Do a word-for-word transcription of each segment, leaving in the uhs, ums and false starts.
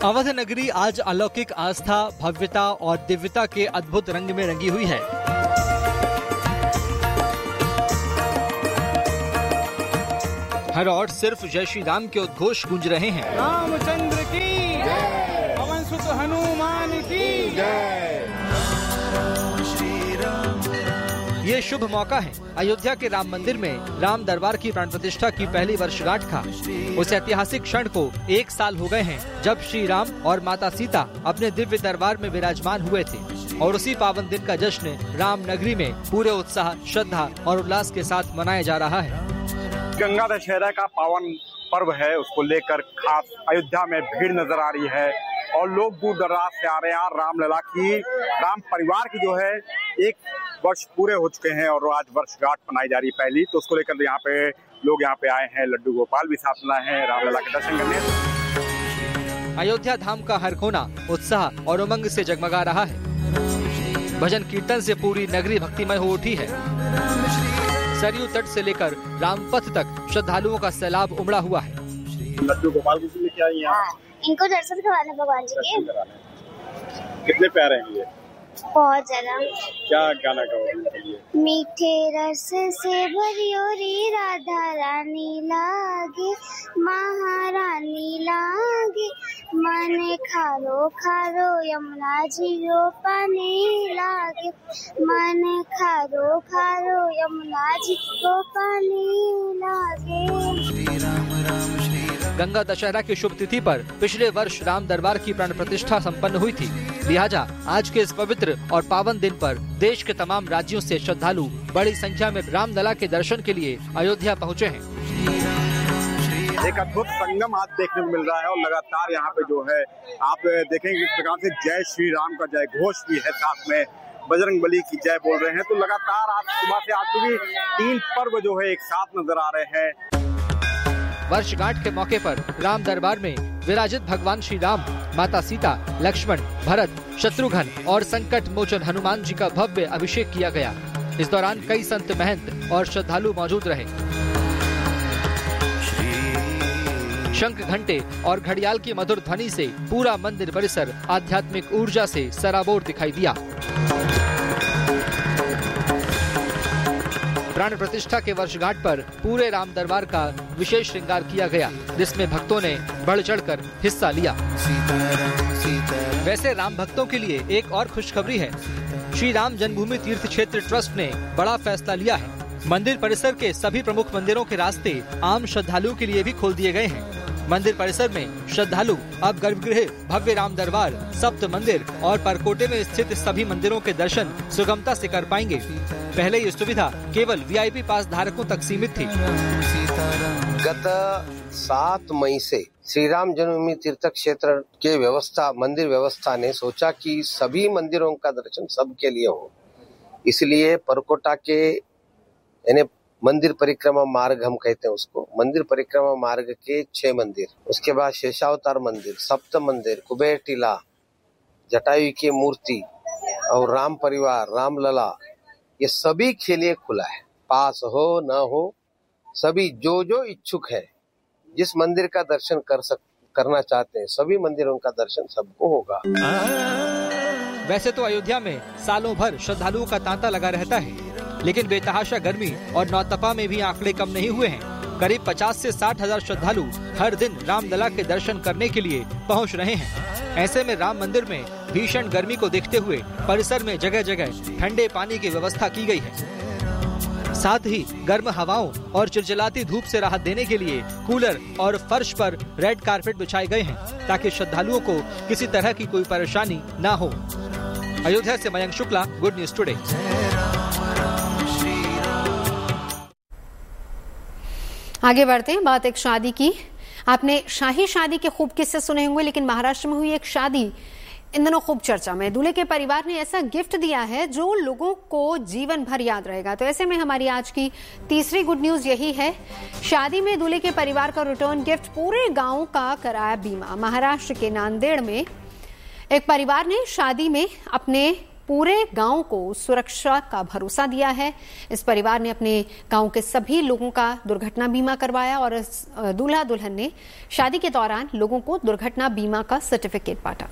अवध नगरी आज अलौकिक आस्था, भव्यता और दिव्यता के अद्भुत रंग में रंगी हुई है। हर ओर सिर्फ जय श्री राम के उद्घोष गूंज रहे हैं। रामचंद्र की जय, पवन सुत हनुमान की जय। ये शुभ मौका है अयोध्या के राम मंदिर में राम दरबार की प्राण प्रतिष्ठा की पहली वर्षगांठ का। उस ऐतिहासिक क्षण को एक साल हो गए हैं जब श्री राम और माता सीता अपने दिव्य दरबार में विराजमान हुए थे, और उसी पावन दिन का जश्न राम नगरी में पूरे उत्साह, श्रद्धा और उल्लास के साथ मनाया जा रहा है। गंगा दशहरा का पावन पर्व है, उसको लेकर खास अयोध्या में भीड़ नजर आ रही है और लोग दूर दराज से आ रहे हैं। रामलला की, राम परिवार की जो है एक वर्ष पूरे हो चुके हैं और आज वर्षगांठ मनाई जा रही है पहली, तो उसको लेकर यहाँ पे लोग यहाँ पे आए हैं। लड्डू गोपाल भी साथ में आए हैं रामलला के दर्शन करने। अयोध्या धाम का हर कोना उत्साह और उमंग से जगमगा रहा है। भजन कीर्तन से पूरी नगरी भक्तिमय हो उठी है। सरयू तट से लेकर रामपथ तक श्रद्धालुओं का सैलाब उमड़ा हुआ है। लड्डू गोपाल की लेके आई हैं, इनको दर्शन करवाने भगवान जी के। कितने प्यारे हैं ये? बहुत ज्यादा। क्या गाना गाओगे? मीठे रस से भरियो री राधा रानी लागे, महारानी लागे, मन खारो खारो यमुना जियो पानी लागे, मन खारो खारो यमुना जियो पानी लागे। श्री राम राम श्री गंगा दशहरा की शुभ तिथि पर पिछले वर्ष राम दरबार की प्राण प्रतिष्ठा संपन्न हुई थी। लिहाजा आज के इस पवित्र और पावन दिन पर देश के तमाम राज्यों से श्रद्धालु बड़ी संख्या में रामलला के दर्शन के लिए अयोध्या पहुँचे हैं। एक अद्भुत संगम आज देखने को मिल रहा है और लगातार यहाँ पे जो है आप देखेंगे इस प्रकार से जय श्री राम का जय घोष भी है, साथ में बजरंग बली की जय बोल रहे हैं। तो लगातार आज सुबह से आज भी तीन पर्व जो है एक साथ नजर आ रहे हैं। वर्षगांठ के मौके पर राम दरबार में विराजित भगवान श्री राम, माता सीता, लक्ष्मण, भरत, शत्रुघ्न और संकट मोचन हनुमान जी का भव्य अभिषेक किया गया। इस दौरान कई संत महंत और श्रद्धालु मौजूद रहे। शंख, घंटे और घड़ियाल की मधुर ध्वनि से पूरा मंदिर परिसर आध्यात्मिक ऊर्जा से सराबोर दिखाई दिया। प्राण प्रतिष्ठा के वर्षगांठ पर पूरे राम दरबार का विशेष श्रृंगार किया गया, जिसमें भक्तों ने बढ़ चढ़कर हिस्सा लिया। वैसे राम भक्तों के लिए एक और खुशखबरी है। श्री राम जन्मभूमि तीर्थ क्षेत्र ट्रस्ट ने बड़ा फैसला लिया है। मंदिर परिसर के सभी प्रमुख मंदिरों के रास्ते आम श्रद्धालुओं के लिए भी खोल दिए गए हैं। मंदिर परिसर में श्रद्धालु अब गर्भगृह, भव्य राम दरबार, सप्त मंदिर और परकोटे में स्थित सभी मंदिरों के दर्शन सुगमता से कर पाएंगे। पहले ये सुविधा केवल वीआईपी पास धारकों तक सीमित थी। गत सात मई से श्री राम जन्मभूमि तीर्थ क्षेत्र के व्यवस्था मंदिर व्यवस्था ने सोचा कि सभी मंदिरों का दर्शन सबके लिए हो, इसलिए परकोटा के यानी मंदिर परिक्रमा मार्ग हम कहते हैं उसको, मंदिर परिक्रमा मार्ग के छह मंदिर, उसके बाद शेषावतार मंदिर, सप्त मंदिर, कुबेर टीला, जटायु की मूर्ति और राम परिवार, रामलला, ये सभी के लिए खुला है। पास हो न हो, सभी जो जो इच्छुक है, जिस मंदिर का दर्शन कर सक करना चाहते हैं, सभी मंदिरों का दर्शन सबको होगा। वैसे तो अयोध्या में सालों भर श्रद्धालुओं का तांता लगा रहता है, लेकिन बेतहाशा गर्मी और नौतपा में भी आंकड़े कम नहीं हुए हैं। करीब पचास से साठ हजार श्रद्धालु हर दिन रामलला के दर्शन करने के लिए पहुंच रहे हैं। ऐसे में राम मंदिर में भीषण गर्मी को देखते हुए परिसर में जगह जगह ठंडे पानी की व्यवस्था की गई है। साथ ही गर्म हवाओं और चिलचिलाती धूप से राहत देने के लिए कूलर और फर्श पर रेड कारपेट बिछाए गए हैं, ताकि श्रद्धालुओं को किसी तरह की कोई परेशानी न हो। अयोध्या से Mayank Shukla, good news today. आगे बढ़ते हैं, बात एक शादी की। आपने शाही शादी के खूब किस्से सुने होंगे, लेकिन महाराष्ट्र में हुई एक शादी इन दिनों खूब चर्चा में। दूल्हे के परिवार ने ऐसा गिफ्ट दिया है जो लोगों को जीवन भर याद रहेगा। तो ऐसे में हमारी आज की तीसरी गुड न्यूज यही है, शादी में दूल्हे के परिवार का रिटर्न गिफ्ट पूरे गांव का कराया बीमा। महाराष्ट्र के नांदेड़ में एक परिवार ने शादी में अपने पूरे गांव को सुरक्षा का भरोसा दिया है। इस परिवार ने अपने गांव के सभी लोगों का दुर्घटना बीमा करवाया और इस दूल्हा दुल्हन ने शादी के दौरान लोगों को दुर्घटना बीमा का सर्टिफिकेट बांटा।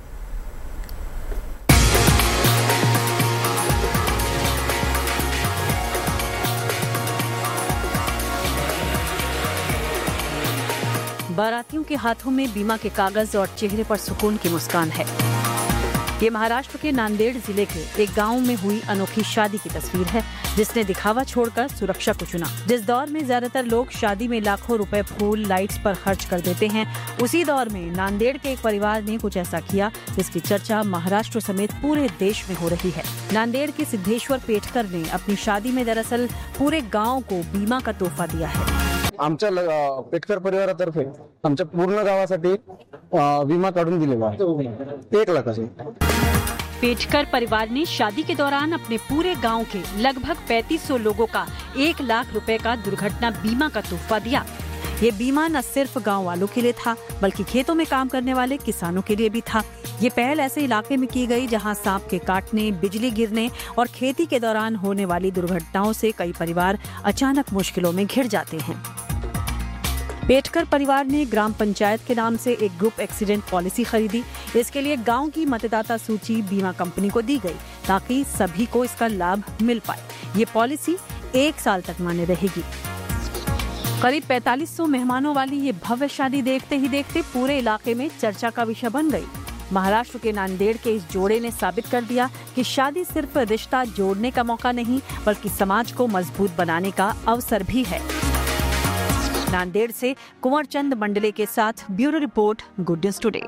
बारातियों के हाथों में बीमा के कागज और चेहरे पर सुकून की मुस्कान है। ये महाराष्ट्र के नांदेड़ जिले के एक गांव में हुई अनोखी शादी की तस्वीर है, जिसने दिखावा छोड़कर सुरक्षा को चुना। जिस दौर में ज्यादातर लोग शादी में लाखों रुपए फूल लाइट्स पर खर्च कर देते हैं, उसी दौर में नांदेड़ के एक परिवार ने कुछ ऐसा किया जिसकी चर्चा महाराष्ट्र समेत पूरे देश में हो रही है। नांदेड़ के सिद्धेश्वर पेटकर ने अपनी शादी में दरअसल पूरे गाँव को बीमा का तोहफा दिया है। आमच्या पेटकर परिवारातर्फे आमच्या पूर्ण गावासाठी विमा काढून दिलेला आहे एक लाखाचा। पेटकर परिवार ने शादी के दौरान अपने पूरे गांव के लगभग पैंतीस सौ लोगों का एक लाख रुपए का दुर्घटना बीमा का तोहफा दिया। ये बीमा न सिर्फ गांव वालों के लिए था, बल्कि खेतों में काम करने वाले किसानों के लिए भी था। ये पहल ऐसे इलाके में की गई जहां सांप के काटने, बिजली गिरने और खेती के दौरान होने वाली दुर्घटनाओं से कई परिवार अचानक मुश्किलों में घिर जाते हैं। पेटकर परिवार ने ग्राम पंचायत के नाम से एक ग्रुप एक्सीडेंट पॉलिसी खरीदी। इसके लिए गांव की मतदाता सूची बीमा कंपनी को दी गई ताकि सभी को इसका लाभ मिल पाए। ये पॉलिसी एक साल तक मान्य रहेगी। करीब पैंतालीस सौ मेहमानों वाली ये भव्य शादी देखते ही देखते पूरे इलाके में चर्चा का विषय बन गई। महाराष्ट्र के नांदेड़ के इस जोड़े ने साबित कर दिया कि शादी सिर्फ रिश्ता जोड़ने का मौका नहीं, बल्कि समाज को मजबूत बनाने का अवसर भी है। नांदेड़ से कुंवर चंद मंडले के साथ bureau report, good news today.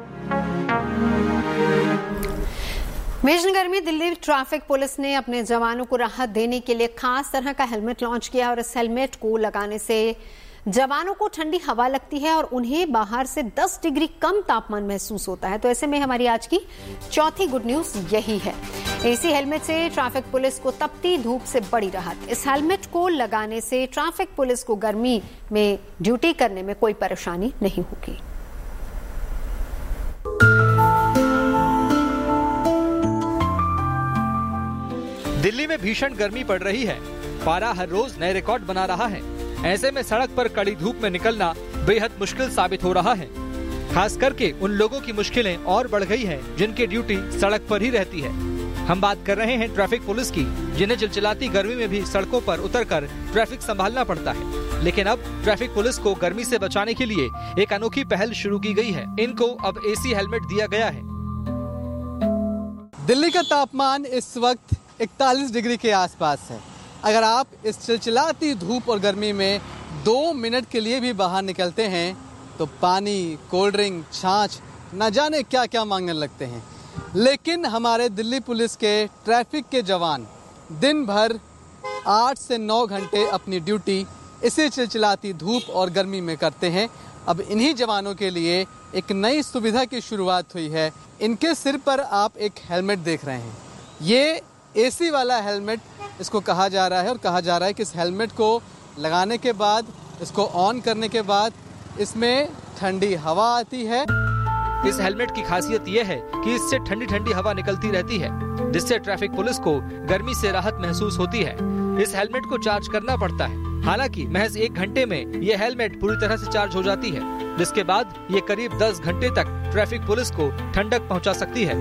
मेजनगर में दिल्ली ट्रैफिक पुलिस ने अपने जवानों को राहत देने के लिए खास तरह का हेलमेट लॉन्च किया और इस हेलमेट को लगाने से जवानों को ठंडी हवा लगती है और उन्हें बाहर से दस डिग्री कम तापमान महसूस होता है। तो ऐसे में हमारी आज की चौथी गुड न्यूज यही है। एसी हेलमेट से ट्रैफिक पुलिस को तपती धूप से बड़ी राहत। इस हेलमेट को लगाने से ट्रैफिक पुलिस को गर्मी में ड्यूटी करने में कोई परेशानी नहीं होगी। दिल्ली में भीषण गर्मी पड़ रही है। पारा हर रोज नए रिकॉर्ड बना रहा है। ऐसे में सड़क पर कड़ी धूप में निकलना बेहद मुश्किल साबित हो रहा है। खास करके उन लोगों की मुश्किलें और बढ़ गई हैं जिनकी ड्यूटी सड़क पर ही रहती है। हम बात कर रहे हैं ट्रैफिक पुलिस की, जिन्हें चिलचिलाती गर्मी में भी सड़कों पर उतरकर ट्रैफिक संभालना पड़ता है। लेकिन अब ट्रैफिक पुलिस को गर्मी से बचाने के लिए एक अनोखी पहल शुरू की गई है। इनको अब एसी हेलमेट दिया गया है। दिल्ली का तापमान इस वक्त इकतालीस डिग्री के आसपास है। अगर आप इस चिलचिलाती धूप और गर्मी में दो मिनट के लिए भी बाहर निकलते हैं तो पानी, कोल्ड ड्रिंक, छाछ न जाने क्या क्या मांगने लगते हैं। लेकिन हमारे दिल्ली पुलिस के ट्रैफिक के जवान दिन भर आठ से नौ घंटे अपनी ड्यूटी इसी चिलचिलाती धूप और गर्मी में करते हैं। अब इन्हीं जवानों के लिए एक नई सुविधा की शुरुआत हुई है। इनके सिर पर आप एक हेलमेट देख रहे हैं। ये एसी वाला हेलमेट इसको कहा जा रहा है और कहा जा रहा है कि इस हेलमेट को लगाने के बाद, इसको ऑन करने के बाद इसमें ठंडी हवा आती है। इस हेलमेट की खासियत यह है कि इससे ठंडी ठंडी हवा निकलती रहती है, जिससे ट्रैफिक पुलिस को गर्मी से राहत महसूस होती है। इस हेलमेट को चार्ज करना पड़ता है। हालांकि महज एक घंटे में ये हेलमेट पूरी तरह से चार्ज हो जाती है, जिसके बाद ये करीब दस घंटे तक ट्रैफिक पुलिस को ठंडक पहुंचा सकती है।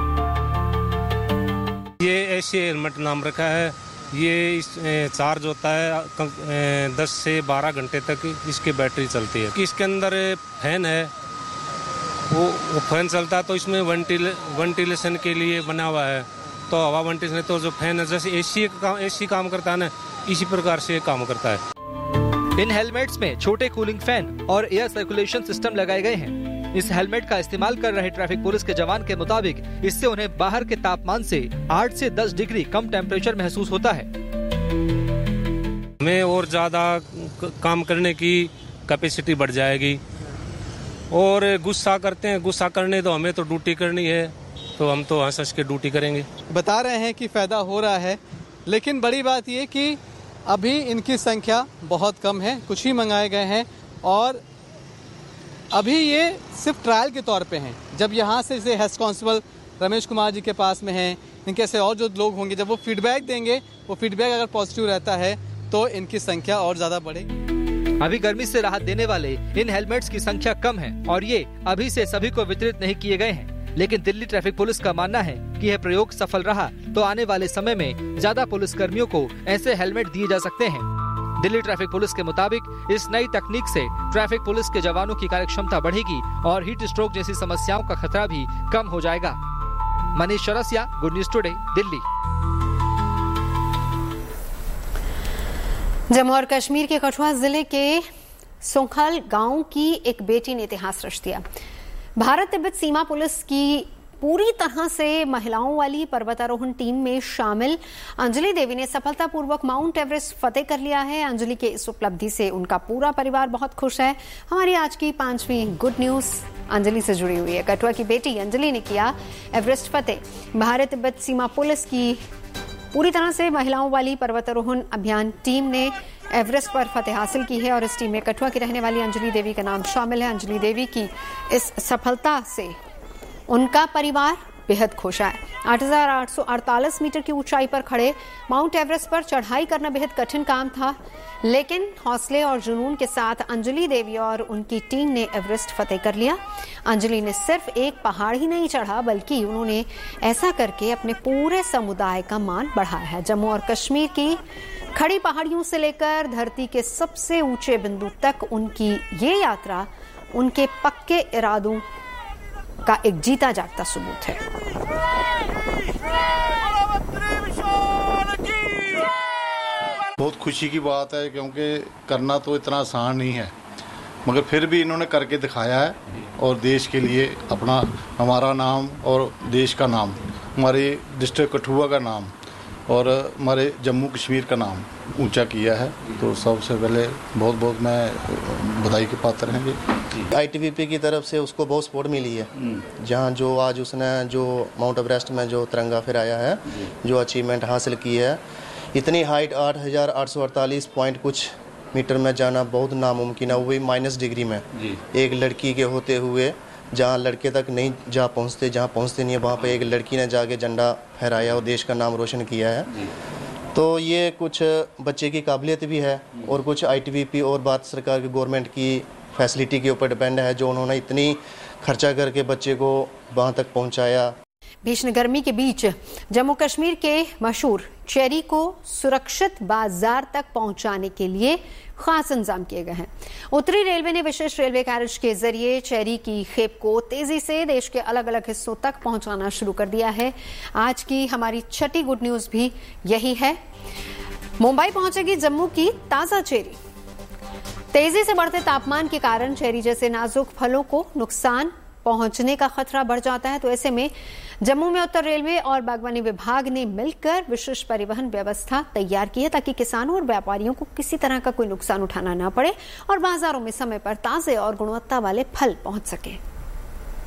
ये ऐसे हेलमेट नाम रखा है। ये इस चार्ज होता है दस से बारह घंटे तक इसकी बैटरी चलती है। इसके अंदर फैन है, वो वो फैन चलता है तो इसमें वेंटिले वेंटिलेशन के लिए बना हुआ है। तो हवा वेंटिलेशन तो जो फैन है, जैसे एसी का एसी काम करता है ना, इसी प्रकार से काम करता है। इन हेलमेट्स में छोटे कूलिंग फैन और एयर सर्कुलेशन सिस्टम लगाए गए हैं। इस हेलमेट का इस्तेमाल कर रहे ट्रैफिक पुलिस के जवान के मुताबिक इससे उन्हें बाहर के तापमान से आठ से दस डिग्री कम टेम्परेचर महसूस होता है। हमें और ज्यादा काम करने की कैपेसिटी बढ़ जाएगी। और गुस्सा करते हैं, गुस्सा करने तो हमें तो ड्यूटी करनी है, तो हम तो हंस हंस के ड्यूटी करेंगे। बता रहे हैं कि फायदा हो रहा है, लेकिन बड़ी बात ये कि अभी इनकी संख्या बहुत कम है, कुछ ही मंगाए गए हैं और अभी ये सिर्फ ट्रायल के तौर पे हैं। जब यहाँ से इसे हेड कांस्टेबल रमेश कुमार जी के पास में हैं, इनके ऐसे और जो लोग होंगे, जब वो फीडबैक देंगे, वो फीडबैक अगर पॉजिटिव रहता है तो इनकी संख्या और ज्यादा बढ़ेगी। अभी गर्मी से राहत देने वाले इन हेलमेट्स की संख्या कम है और ये अभी से सभी को वितरित नहीं किए गए हैं, लेकिन दिल्ली ट्रैफिक पुलिस का मानना है कि यह प्रयोग सफल रहा तो आने वाले समय में ज्यादा पुलिस कर्मियों को ऐसे हेलमेट दिए जा सकते हैं। दिल्ली ट्रैफिक पुलिस के मुताबिक इस नई तकनीक से ट्रैफिक पुलिस के जवानों की कार्यक्षमता बढ़ेगी और हीट स्ट्रोक जैसी समस्याओं का खतरा भी कम हो जाएगा। Manish Chaurasia, good news today, Delhi. Jammu और कश्मीर के कठुआ जिले के सोंखल गांव की एक बेटी ने इतिहास रच दिया। भारत तिब्बत सीमा पुलिस की पूरी तरह से महिलाओं वाली पर्वतारोहण टीम में शामिल अंजलि देवी ने सफलतापूर्वक माउंट एवरेस्ट फतेह कर लिया है। अंजलि के इस उपलब्धि से उनका पूरा परिवार बहुत खुश है। हमारी आज की पांचवी गुड न्यूज अंजलि से जुड़ी हुई है। कठुआ की बेटी अंजलि ने किया एवरेस्ट फतेह। भारत तिब्बत सीमा पुलिस की पूरी तरह से महिलाओं वाली पर्वतारोहण अभियान टीम ने एवरेस्ट पर फतेह हासिल की है और इस टीम में कठुआ की रहने वाली अंजलि देवी का नाम शामिल है। अंजलि देवी की इस सफलता से उनका परिवार बेहद खुश है। आठ हजार आठ सौ अड़तालीस मीटर की ऊंचाई पर खड़े माउंट एवरेस्ट पर चढ़ाई करना बेहद कठिन काम था, लेकिन हौसले और जुनून के साथ अंजलि देवी और उनकी टीम ने एवरेस्ट फतेह कर लिया। अंजलि ने सिर्फ एक पहाड़ ही नहीं चढ़ा, बल्कि उन्होंने ऐसा करके अपने पूरे समुदाय का मान बढ़ाया है। जम्मू और कश्मीर की खड़ी पहाड़ियों से लेकर धरती के सबसे ऊंचे बिंदु तक उनकी ये यात्रा उनके पक्के इरादों का एक जीता जागता सबूत है। बहुत खुशी की बात है, क्योंकि करना तो इतना आसान नहीं है, मगर फिर भी इन्होंने करके दिखाया है और देश के लिए अपना, हमारा नाम और देश का नाम, हमारे डिस्ट्रिक्ट कठुआ का नाम और हमारे जम्मू कश्मीर का नाम ऊंचा किया है। तो सबसे पहले बहुत बहुत मैं बधाई के पात्र हैं। आईटीबीपी की तरफ से उसको बहुत सपोर्ट मिली है, जहां जो आज उसने जो माउंट एवरेस्ट में जो तिरंगा फहराया है, जो अचीवमेंट हासिल की है, इतनी हाइट आठ हज़ार आठ सौ अड़तालीस पॉइंट कुछ मीटर में जाना बहुत नामुमकिन है, वो भी माइनस डिग्री में। एक लड़की के होते हुए जहाँ लड़के तक नहीं जा पहुँचते, जहाँ पहुँचते नहीं है, वहाँ पे एक लड़की ने जाके झंडा फहराया और देश का नाम रोशन किया है। तो ये कुछ बच्चे की काबिलियत भी है और कुछ आईटीबीपी और भारत सरकार की गवर्नमेंट की फैसिलिटी के ऊपर डिपेंड है, जो उन्होंने इतनी खर्चा करके बच्चे को वहाँ तक पहुँचाया। भीषण गर्मी के बीच जम्मू कश्मीर के मशहूर चेरी को सुरक्षित बाजार तक पहुंचाने के लिए खास इंतजाम किए गए हैं। उत्तरी रेलवे ने विशेष रेलवे कैरेज के जरिए चेरी की खेप को तेजी से देश के अलग अलग हिस्सों तक पहुंचाना शुरू कर दिया है। आज की हमारी छठी गुड न्यूज भी यही है। मुंबई पहुंचेगी जम्मू की ताजा चेरी। तेजी से बढ़ते तापमान के कारण चेरी जैसे नाजुक फलों को नुकसान पहुंचने का खतरा बढ़ जाता है। तो ऐसे में जम्मू में उत्तर रेलवे और बागवानी विभाग ने मिलकर विशेष परिवहन व्यवस्था तैयार की है, ताकि किसानों और व्यापारियों को किसी तरह का कोई नुकसान उठाना ना पड़े और बाजारों में समय पर ताजे और गुणवत्ता वाले फल पहुंच सके।